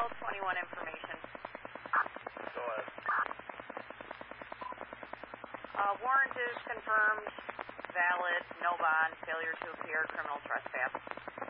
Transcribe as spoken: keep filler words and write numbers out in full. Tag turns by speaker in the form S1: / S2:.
S1: twelve twenty-one information.
S2: Go ahead.
S1: Uh, warrant is confirmed, valid, no bond, failure to appear, criminal trespass.